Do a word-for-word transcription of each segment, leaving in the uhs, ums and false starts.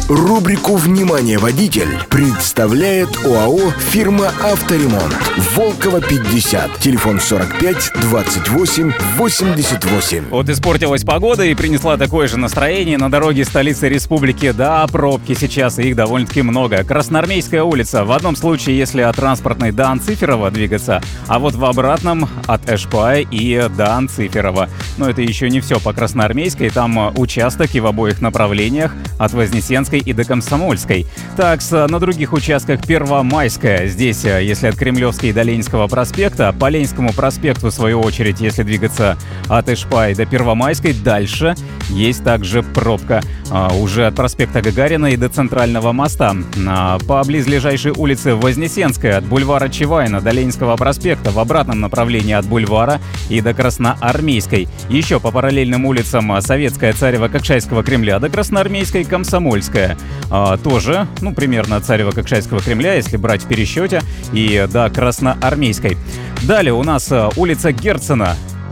Рубрику «Внимание, водитель» представляет ОАО «Фирма Авторемонт». Волково, пятьдесят. Телефон сорок пять двадцать восемь восемьдесят восемь. Вот испортилась погода и принесла такое же настроение на дороге столицы республики. Да, пробки сейчас, и их довольно-таки много. Красноармейская улица. В одном случае, если от Транспортной до Анциферова двигаться, а вот в обратном от Эшпая и до Анциферова. Но это еще не все по Красноармейской. Там участок и в обоих направлениях от Вознесенской и до Комсомольской. Так, на других участках Первомайская. Здесь, если от Кремлевской до Ленинского проспекта, по Ленинскому проспекту, в свою очередь, если двигаться от Эшпай до Первомайской, дальше есть также пробка а, уже от проспекта Гагарина и до Центрального моста. А, по близлежащей улице Вознесенская от бульвара Чевайна до Ленинского проспекта, в обратном направлении от бульвара и до Красноармейской. Еще по параллельным улицам Советская, Царева, Кокшайского Кремля до Красноармейской, Комсомольская. А, тоже, ну, примерно от Царева, Кокшайского Кремля, если брать в пересчете, и до Красноармейской. Далее у нас улица Герцена.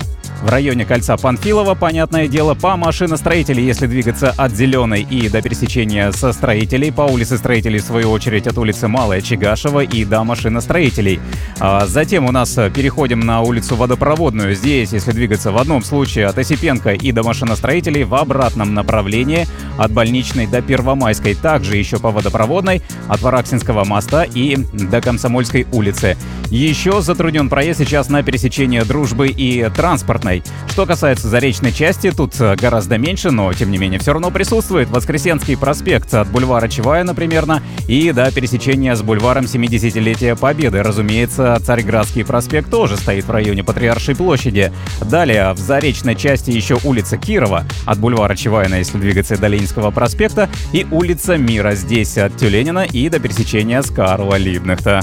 В районе кольца Панфилова, понятное дело, по машиностроителей, если двигаться от Зеленой и до пересечения со Строителей, по улице Строителей, в свою очередь, от улицы Малая Чегашева и до машиностроителей. А затем у нас переходим на улицу Водопроводную. Здесь, если двигаться в одном случае от Осипенко и до машиностроителей, в обратном направлении от Больничной до Первомайской. Также еще по Водопроводной от Вараксинского моста и до Комсомольской улицы. Еще затруднен проезд сейчас на пересечении Дружбы и Транспортной. Что касается Заречной части, тут гораздо меньше, но тем не менее все равно присутствует. Воскресенский проспект от бульвара Чевайна примерно и до пересечения с бульваром семидесятилетия Победы. Разумеется, Царьградский проспект тоже стоит в районе Патриаршей площади. Далее в Заречной части еще улица Кирова от бульвара Чевайна, если двигаться до Ленинского проспекта, и улица Мира здесь от Тюленина и до пересечения с Карла Либкнехта.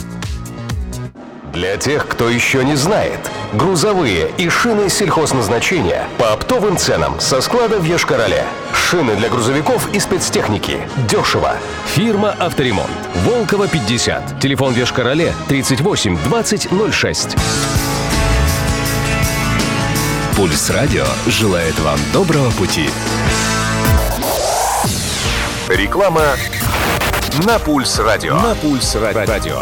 Для тех, кто еще не знает, грузовые и шины сельхозназначения по оптовым ценам со склада в Йошкар-Оле. Шины для грузовиков и спецтехники. Дешево. Фирма Авторемонт. Волково, пятьдесят. Телефон в Йошкар-Оле тридцать восемь двадцать ноль шесть. Пульс радио желает вам доброго пути. Реклама на Пульс радио. На Пульс радио.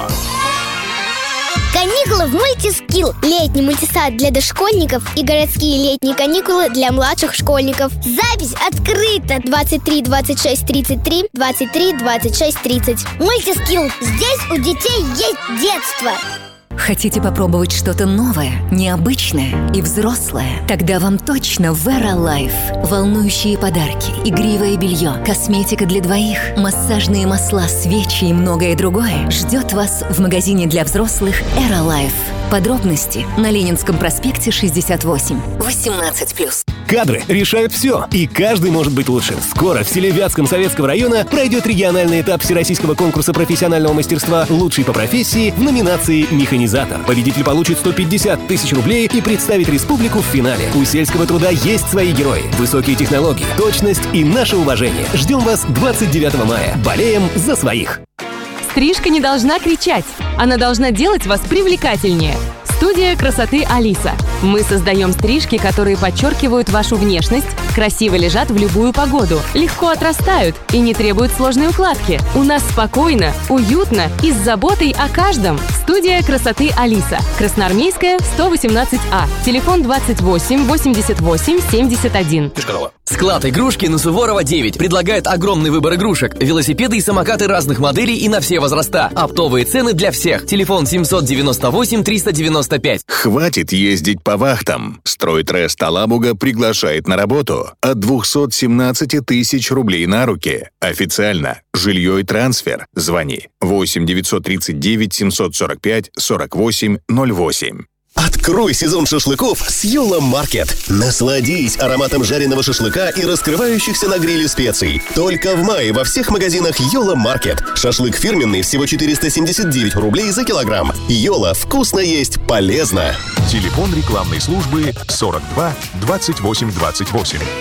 Каникулы в Мультискилл. Летний мультисад для дошкольников и городские летние каникулы для младших школьников. Запись открыта. двадцать три двадцать шесть тридцать три, двадцать три двадцать шесть тридцать. Мультискилл. Здесь у детей есть детство. Хотите попробовать что-то новое, необычное и взрослое? Тогда вам точно Vera Life. Волнующие подарки, игривое белье, косметика для двоих, массажные масла, свечи и многое другое ждет вас в магазине для взрослых Era Life. Подробности на Ленинском проспекте шестьдесят восемь. восемнадцать плюс. Кадры решают все, и каждый может быть лучше. Скоро в селе Вятском Советского района пройдет региональный этап Всероссийского конкурса профессионального мастерства «Лучший по профессии» в номинации «Механизатор». Победитель получит сто пятьдесят тысяч рублей и представит республику в финале. У сельского труда есть свои герои. Высокие технологии, точность и наше уважение. Ждем вас двадцать девятого мая. Болеем за своих. Стрижка не должна кричать. Она должна делать вас привлекательнее. Студия красоты Алиса. Мы создаем стрижки, которые подчеркивают вашу внешность, красиво лежат в любую погоду, легко отрастают и не требуют сложной укладки. У нас спокойно, уютно и с заботой о каждом. Студия красоты Алиса. Красноармейская, сто восемнадцать А. Телефон двадцать восемь восемьдесят восемь семьдесят один. Склад игрушки на Суворова девять предлагает огромный выбор игрушек, велосипеды и самокаты разных моделей и на все возраста. Оптовые цены для всех. Телефон семьсот девяносто восемь триста девяносто пять. Хватит ездить по вахтам. Стройтрест Алабуга приглашает на работу от двухсот семнадцати тысяч рублей на руки. Официально. Жилье и трансфер. Звони восемь девятьсот тридцать девять семьсот сорок пять сорок восемь ноль восемь. Открой сезон шашлыков с Йола Маркет. Насладись ароматом жареного шашлыка и раскрывающихся на гриле специй. Только в мае во всех магазинах Йола Маркет. Шашлык фирменный всего четыреста семьдесят девять рублей за килограмм. Йола, вкусно есть, полезно. Телефон рекламной службы сорок два двадцать восемь двадцать восемь.